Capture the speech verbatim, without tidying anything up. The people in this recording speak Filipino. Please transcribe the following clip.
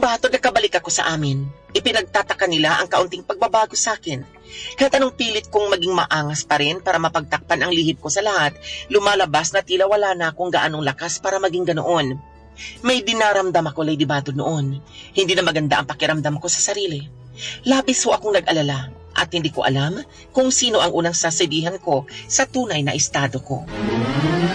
Buhat nagkabalik ako sa amin. Ipinagtataka nila ang kaunting pagbabago sa akin. Kahit anong pilit kong maging maangas pa rin para mapagtakpan ang lihim ko sa lahat, lumalabas na tila wala na akong gaanong lakas para maging ganoon. May dinaramdam ako, Lady Bato, noon. Hindi na maganda ang pakiramdam ko sa sarili. Labis ho akong nag-alala at hindi ko alam kung sino ang unang sasabihan ko sa tunay na estado ko.